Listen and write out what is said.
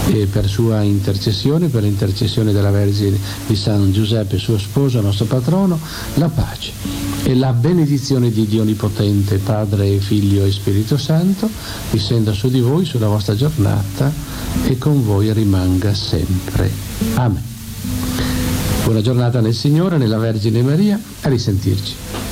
e per sua intercessione, per l'intercessione della Vergine di San Giuseppe, suo sposo, nostro patrono, la pace e la benedizione di Dio Onnipotente, Padre, Figlio e Spirito Santo, discenda su di voi, sulla vostra giornata e con voi rimanga sempre. Amen. Buona giornata nel Signore, nella Vergine Maria, a risentirci.